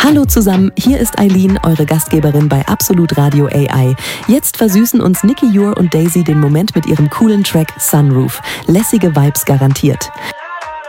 Hallo zusammen, hier ist Eileen, eure Gastgeberin bei Absolut Radio AI. Jetzt versüßen uns Nicky Jur und Daisy den Moment mit ihrem coolen Track Sunroof. Lässige Vibes garantiert.